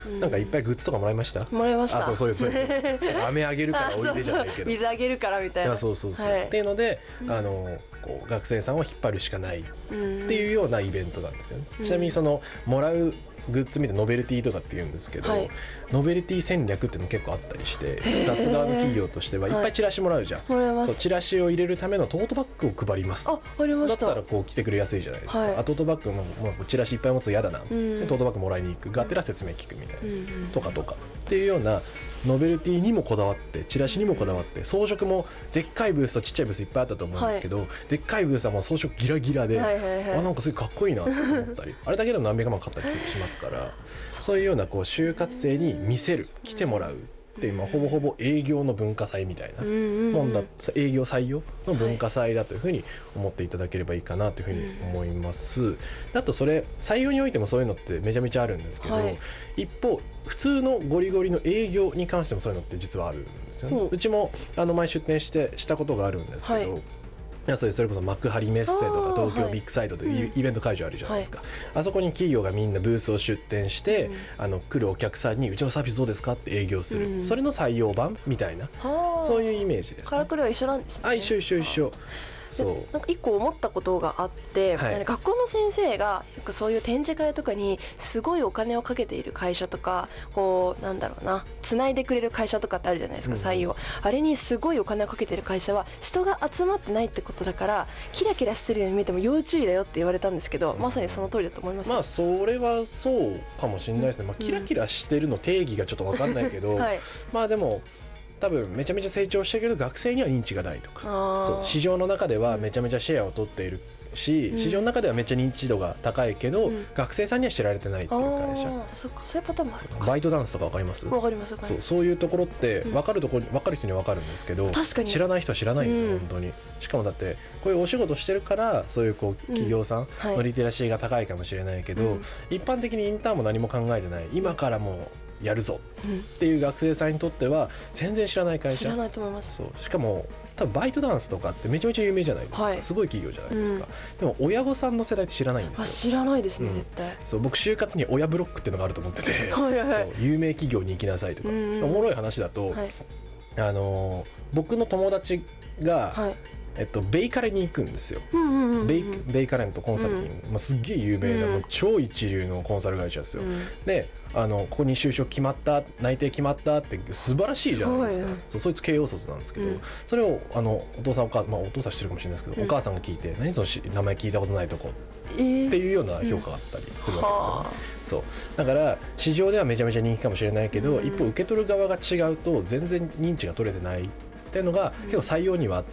なんかいっぱいグッズとかもらいました？ もらいました。 そう飴あげるからおいでじゃないけど水あげるからみたいな。 そう、っていうので、こう学生さんを引っ張るしかないっていうようなイベントなんですよね。ちなみにそのもらうグッズ見てノベルティとかって言うんですけど、ノベルティ戦略っていうの結構あったりして、出す側の企業としてはいっぱいチラシもらうじゃん。そうチラシを入れるためのトートバッグを配ります。 ありました。 だったらこう来てくれやすいじゃないですか。トートバッグもチラシいっぱい持つと嫌だな、でトートバッグもらいに行くがてら説明聞くみたいな、とかっていうようなノベルティにもこだわって、チラシにもこだわって、装飾もでっかいブースとちっちゃいブースいっぱいあったと思うんですけど、でっかいブースはもう装飾ギラギラで、なんかすごいかっこいいなと思ったりあれだけでも何百万買ったりしますから、そういうようなこう就活生に見せる、来てもらうっていう、ほぼほぼ営業の文化祭みたいなもんだ、営業採用の文化祭だというふうに思っていただければいいかなというふうに思います。あとそれ採用においてもそういうのってめちゃめちゃあるんですけど、一方普通のゴリゴリの営業に関してもそういうのって実はあるんですよね。うちも前出店したことがあるんですけど、それこそ幕張メッセとか東京ビッグサイトというイベント会場あるじゃないですか、あそこに企業がみんなブースを出店して、来るお客さんにうちのサービスどうですかって営業する、それの採用版みたいな、そういうイメージですね。 からくりは一緒なんですね。 一緒。 なんか一個思ったことがあって、学校の先生がよくそういう展示会とかにすごいお金をかけている会社とか、こうなんだろうな、つないでくれる会社とかってあるじゃないですか、採用。あれにすごいお金をかけている会社は人が集まってないってことだから、キラキラしてるように見えても要注意だよって言われたんですけど、まさにその通りだと思います。 それはそうかもしれないですね。キラキラしてるの定義がちょっと分かんないけど、でも多分めちゃめちゃ成長してるけど学生には認知がないとか、そう市場の中ではめちゃめちゃシェアを取っているし、市場の中ではめっちゃ認知度が高いけど、学生さんには知られてないっていう会社。 そういうパターンもあるか。 バイトダンスとか分かります？ 分かります。 そういうところって分かる人には分かるんですけど、知らない人は知らないんですよ、本当に。しかもだってこういうお仕事してるからそういう企業さんのリテラシーが高いかもしれないけど、一般的にインターンも何も考えてない、今からもうやるぞっていう学生さんにとっては全然知らない会社。 知らないと思います。 しかも多分バイトダンスとかってめちゃめちゃ有名じゃないですか、すごい企業じゃないですか、でも親御さんの世代って知らないんですよ。 知らないですね、絶対。 僕就活に親ブロックっていうのがあると思ってて、有名企業に行きなさいとか、おもろい話だと、僕の友達が、ベイカレに行くんですよ。ベイカレントコンサルティング、すっげえ有名な、超一流のコンサル会社ですよ。でここに就職決まった、内定決まったって素晴らしいじゃないですか。そいつ慶応卒なんですけど、それをお父さんお母さん、お父さん知ってるかもしれないですけど、お母さんが聞いて、何その名前聞いたことないとこっていうような評価があったりするわけですよね。だから市場ではめちゃめちゃ人気かもしれないけど、一方受け取る側が違うと全然認知が取れてないっていうのが結構採用にはあって、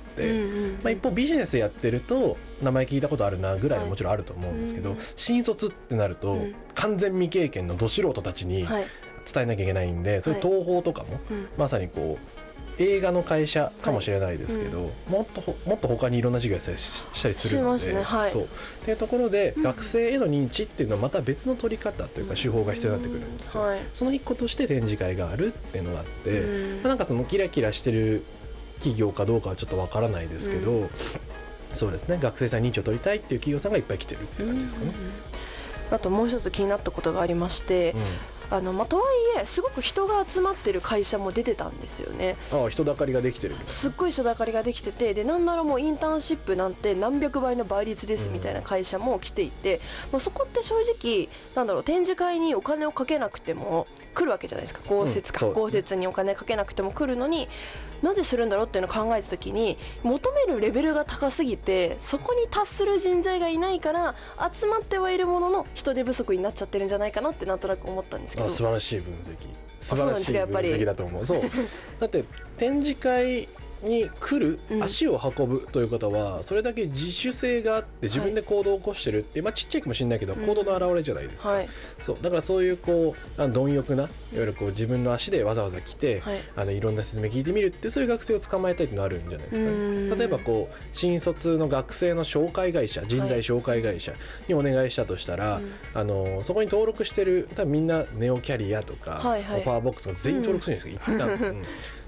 一方ビジネスやってると名前聞いたことあるなぐらいはもちろんあると思うんですけど、新卒ってなると完全未経験のど素人たちに伝えなきゃいけないんで、そういう東宝とかもまさにこう映画の会社かもしれないですけど、もっと他にいろんな事業したりするので、そうっていうところで学生への認知っていうのはまた別の取り方というか手法が必要になってくるんですよ。その一個として展示会があるっていうのがあって、なんかそのキラキラしてる企業かどうかはちょっとわからないですけど、そうですね、学生さんに認知を取りたいっていう企業さんがいっぱい来てるって感じですかね。 あともう一つ気になったことがありまして、とはいえすごく人が集まってる会社も出てたんですよね。 人だかりができてるみたいな。 すっごい人だかりができてて、でなんならもうインターンシップなんて何百倍の倍率ですみたいな会社も来ていて、そこって正直展示会にお金をかけなくても来るわけじゃないですか。豪雪にお金かけなくても来るのに、なぜするんだろうっていうのを考えた時に、求めるレベルが高すぎてそこに達する人材がいないから集まってはいるものの人手不足になっちゃってるんじゃないかなってなんとなく思ったんですけど。 素晴らしい分析、素晴らしい分析だと思う。そうだって展示会に来る、足を運ぶという方はそれだけ自主性があって自分で行動を起こしてるっていう、ちっちゃいかもしれないけど行動の表れじゃないですか、そうだからそういう貪欲ないわゆる自分の足でわざわざ来て、いろんな説明聞いてみるって、そういう学生を捕まえたいっていうのあるんじゃないですかね。例えば新卒の学生の紹介会社、人材紹介会社にお願いしたとしたら、そこに登録してる多分みんなネオキャリアとか、パワーボックスが全員登録するんですよ、一旦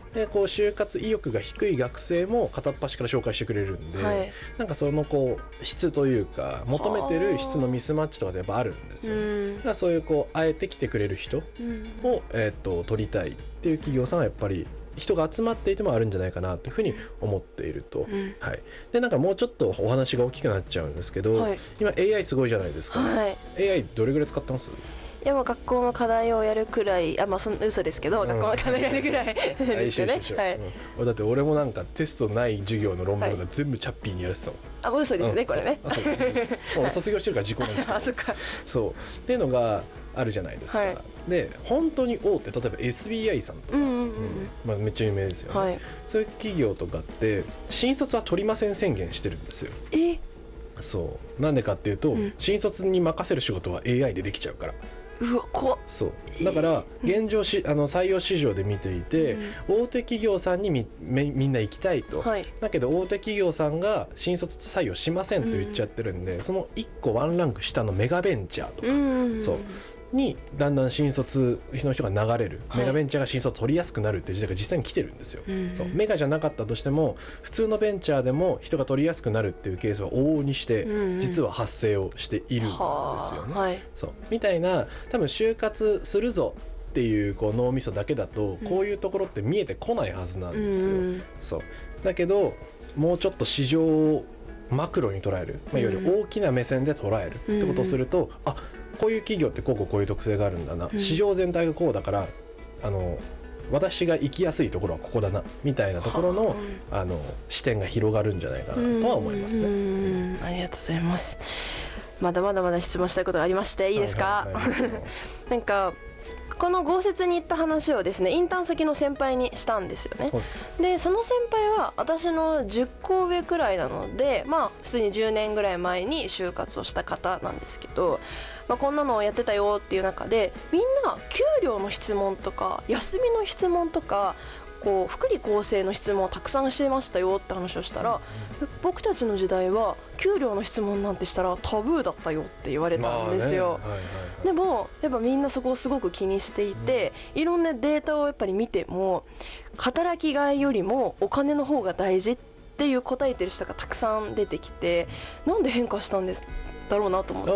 でこう就活意欲が低い学生も片っ端から紹介してくれるんで、はい、なんかそのこう質というか求めてる質のミスマッチとかでやっぱあるんですよ。だからそういうこうあえて来てくれる人を、取りたいっていう企業さんはやっぱり人が集まっていてもあるんじゃないかなというふうに思っていると、はい、でなんかもうちょっとお話が大きくなっちゃうんですけど、はい、今 AI すごいじゃないですか、はい、AI どれぐらい使ってます？ いやもう学校の課題をやるくらい、まあその嘘ですけど、学校の課題やるくらいですよね。 はい、だって俺もなんかテストない授業の論文が全部チャッピーにやらせたの。嘘ですね、これね。 もう卒業してるから時効なんですけど。 そっか。 そうっていうのがあるじゃないですか。はい、で本当に大手、例えば SBI さんとか、まあめっちゃ有名ですよね、はい。そういう企業とかって新卒は取りません宣言してるんですよ。そうなんでかっていうと、新卒に任せる仕事は AI でできちゃうから。 うわ怖っ。 そうだから現状採用市場で見ていて、大手企業さんにみんな行きたいと、はい、だけど大手企業さんが新卒採用しませんと言っちゃってるんで、その1個ワンランク下のメガベンチャーとか、そうにだんだん新卒の人が流れる、メガベンチャーが新卒取りやすくなるっていう時代が実際に来てるんですよ。そうメガじゃなかったとしても普通のベンチャーでも人が取りやすくなるっていうケースは往々にして実は発生をしているんですよね。はい、そうみたいな、多分就活するぞっていうこう脳みそだけだとこういうところって見えてこないはずなんですよ。そうだけどもうちょっと市場をマクロに捉える、いわゆる大きな目線で捉えるってことをすると、こういう企業ってこういう特性があるんだな、市場全体がこうだから私が行きやすいところはここだなみたいなところの、視点が広がるんじゃないかなとは思いますね。 ありがとうございます。まだ質問したいことがありまして、いいですか？なんかこの豪雪に行った話をですね、インターン先の先輩にしたんですよね。でその先輩は私の10個上くらいなので、普通に10年ぐらい前に就活をした方なんですけど、こんなのをやってたよっていう中で、みんな給料の質問とか休みの質問とかこう福利厚生の質問をたくさんしていましたよって話をしたら、僕たちの時代は給料の質問なんてしたらタブーだったよって言われたんですよ。でもやっぱみんなそこをすごく気にしていて、いろんなデータをやっぱり見ても働きがいよりもお金の方が大事っていう答えてる人がたくさん出てきて、なんで変化したんですだろうなと思って、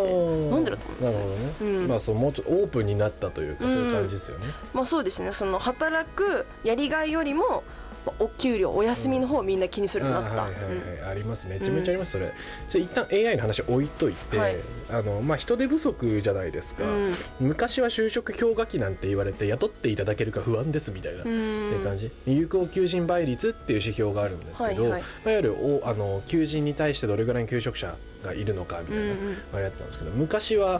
なんでだと思います？なるほどね。 そうもうちょっとオープンになったというか、そういう感じですよね。 そうですね。その働くやりがいよりもお給料、お休みの方をみんな気にするようになった。 あります、めちゃめちゃあります。それ一旦 AI の話置いといて、人手不足じゃないですか。昔は就職氷河期なんて言われて雇っていただけるか不安ですみたいなっていう感じ。有効求人倍率っていう指標があるんですけど、いわゆる求人に対してどれぐらいの求職者がいるのかみたいなあれだったんですけど、昔は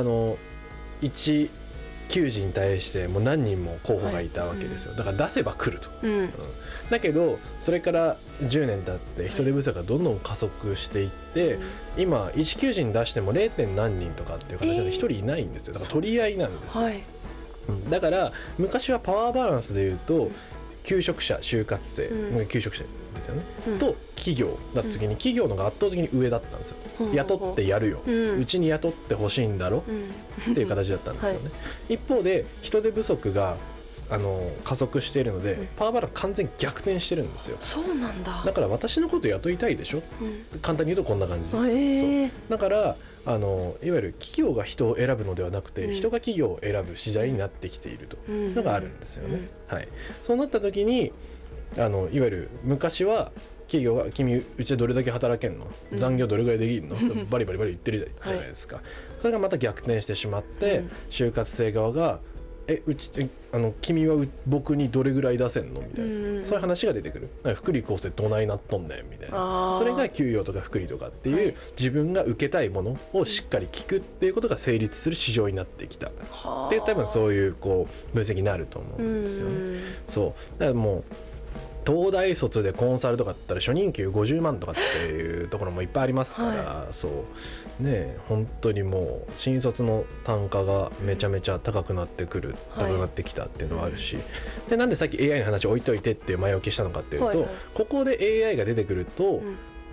1求人に対してもう何人も候補がいたわけですよ。だから出せば来ると、だけどそれから10年経って人手不足がどんどん加速していって、今1求人出しても 0. 何人とかっていう形で1人いないんですよ。だから取り合いなんですよ。だから昔はパワーバランスでいうと求職者、就活生、求職者ですよね、と企業だった時に企業のが圧倒的に上だったんですよ。雇ってやるよ、うちに雇ってほしいんだろ、っていう形だったんですよね。一方で人手不足が加速しているので、パワーバランス完全に逆転してるんですよ。 そうなんだ。 だから私のこと雇いたいでしょ、簡単に言うとこんな感じ。そうだからいわゆる企業が人を選ぶのではなくて、人が企業を選ぶ時代になってきているというのがあるんですよね。そうなった時にいわゆる昔は企業が君うちでどれだけ働けんの、残業どれぐらいできるのバリバリ言ってるじゃないですか。それがまた逆転してしまって、就活生側が君は僕にどれぐらい出せんのみたいな、そういう話が出てくる。福利厚生どないなっとんねんみたいな。それが給与とか福利とかっていう、自分が受けたいものをしっかり聞くっていうことが成立する市場になってきたっていう、多分そういう分析になると思うんですよね。そうだからもう東大卒でコンサルとかだったら初任給50万とかっていうところもいっぱいありますから、そうね、本当にもう新卒の単価がめちゃめちゃ高くなってきたっていうのはあるし、でなんでさっき AI の話置いといてって前置きしたのかっていうと、ここで AI が出てくると、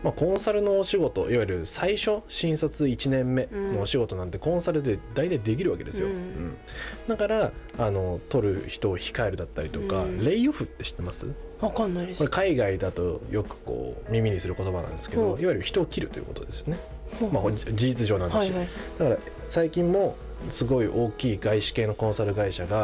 コンサルのお仕事、いわゆる最初新卒1年目のお仕事なんてコンサルで大体できるわけですよ、だから取る人を控えるだったりとか、レイオフって知ってます？ 分かんないです。 これ海外だとよくこう耳にする言葉なんですけど、いわゆる人を切るということですね、事実上なんだし、だから最近もすごい大きい外資系のコンサル会社が